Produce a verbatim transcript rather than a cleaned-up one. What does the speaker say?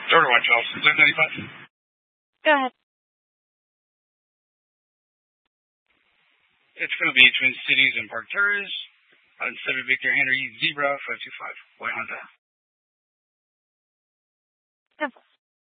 Jordan White Charles, Zip ninety-five. Go ahead. It's going to be Twin Cities and Park Terrace on seven Victor Henry Zebra five two five. White Honda. Yep.